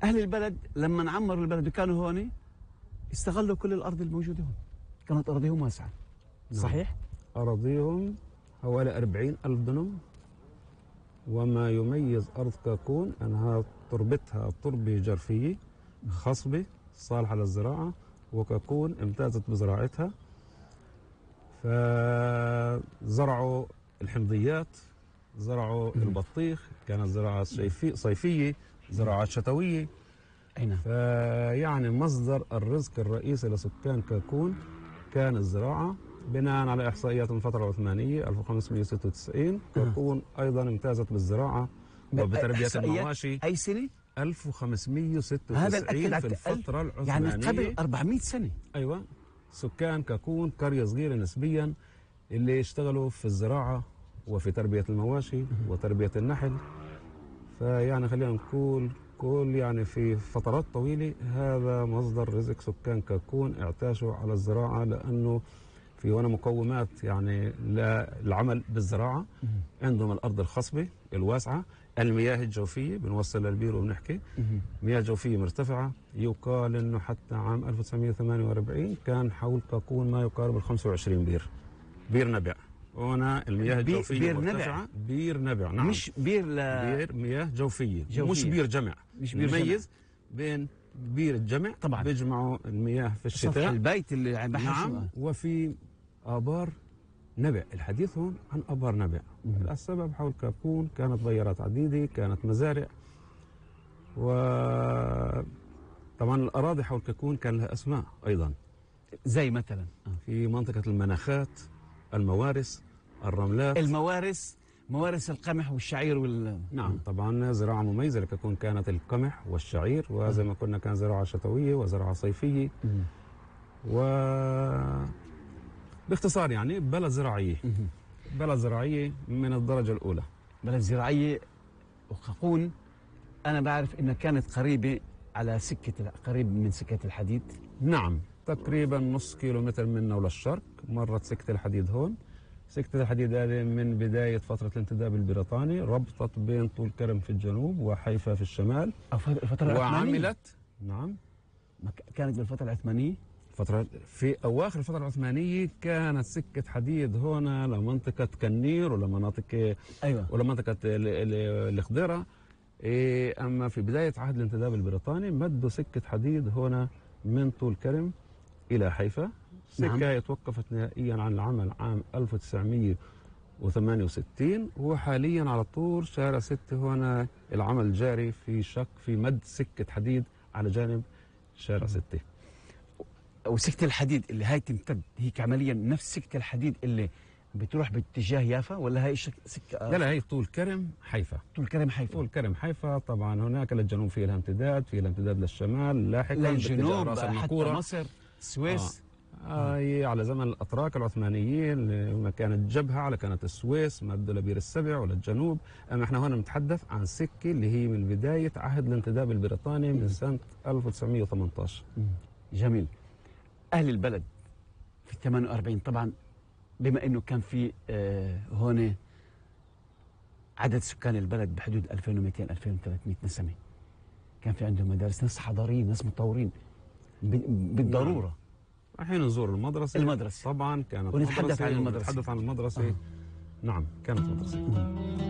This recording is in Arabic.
أهل البلد لما عمروا البلد وكانوا هون استغلوا كل الأرض الموجودة هون، كانت أراضيهم واسعة. صحيح؟ أراضيهم حوالي 40,000 دنم. وما يميز أرض كاكون أنها تربتها تربة جرفية خصبة صالحة للزراعة، وكاكون امتازت بزراعتها. فزرعوا الحمضيات، زرعوا البطيخ، كانت زراعة صيفية، زراعات شتوية. فيعني مصدر الرزق الرئيسي لسكان كاكون كان الزراعة. بناء على إحصائيات من الفترة العثمانية 1596 كاكون أيضا امتازت بالزراعة وبتربية المواشي. أي سنة؟ 1596 هذا الأكد في الفترة العثمانية، يعني قبل 400 سنة. أيوة. سكان كاكون قرية صغيرة نسبيا اللي اشتغلوا في الزراعة وفي تربية المواشي وتربية النحل. فيعني خلينا نقول يعني في فترات طويلة هذا مصدر رزق سكان كاكون، اعتاشوا على الزراعة لأنه في هنا مقومات يعني للعمل بالزراعة. عندهم الأرض الخصبة الواسعة، المياه الجوفية بنوصل للبير وبنحكي مياه جوفية مرتفعة. يقال أنه حتى عام 1948 كان حول كاكون ما يقارب 25 بير نبع. هنا المياه الجوفية بير مرتفعة. نبع. بير نبع، نعم، مش بير بير مياه جوفية. مش بير جمع. مش بير يميز بين بير الجمع طبعا بيجمعوا المياه في الشتاء، سطح البيت اللي عم نعم، وفي آبار نبع. الحديث هون عن آبار نبع. السبب حول كاكون كانت بيارات عديدة، كانت مزارع، وطبعا الأراضي حول كاكون كان لها أسماء أيضا، زي مثلا في منطقة المناخات، الموارس، الرملات. موارس القمح والشعير نعم طبعا زراعة مميزة لكاكون كانت القمح والشعير، وزي ما قلنا كان زراعة شتوية وزراعة صيفية. باختصار يعني بلد زراعية. بلد زراعية من الدرجة الأولى. بلد زراعية. وكاكون أنا بعرف إنها كانت قريبة على قريب من سكة الحديد. نعم تقريبا نص كيلومتر منا وللشرق مرت سكة الحديد هون. سكة الحديد هذه من بداية فترة الانتداب البريطاني ربطت بين طول كرم في الجنوب وحيفا في الشمال. الفترة العثمانية. وعملت، نعم، كانت بالفترة العثمانية. في أواخر الفترة العثمانية كانت سكة حديد هنا لمنطقة كنير ولمناطق ولمنطقة الخضيرة. أما في بداية عهد الانتداب البريطاني مدوا سكة حديد هنا من طول كرم إلى حيفا. سكة توقفت نهائيا عن العمل عام 1968، وحاليا على طول شارع 6 هنا العمل جاري في مد سكة حديد على جانب شارع 6. وسكة الحديد اللي هاي تمتد هيك عمليا نفس سكة الحديد اللي بتروح باتجاه يافا، ولا هاي سكة؟ لا هي طول كرم حيفا. طول كرم حيفا. طبعا هناك للجنوب فيه الامتداد، للشمال لاحقا للجنوب راس حتى الناقورة، مصر، السويس. على زمن الأتراك العثمانيين لما كانت جبهة على كانت السويس مدوا لبير السبع وللجنوب. أما احنا هنا نتحدث عن سكة اللي هي من بداية عهد الانتداب البريطاني من سنة 1918. جميل. أهل البلد في 48 طبعا بما أنه كان في هون عدد سكان البلد بحدود 2200 2300 نسمة، كان في عندهم مدارس، ناس حضاريين، ناس متطورين بالضرورة. الحين نزور المدرسة. طبعا كانت ونتحدث عن المدرسة. نعم كانت مدرسة.